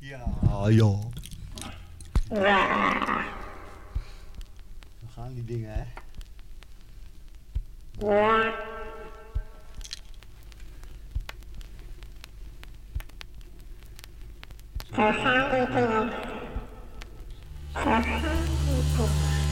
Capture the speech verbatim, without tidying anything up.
Ja, ja. Zo gaan die dingen, hè. Zo gaan die dingen. Zo gaan die dingen.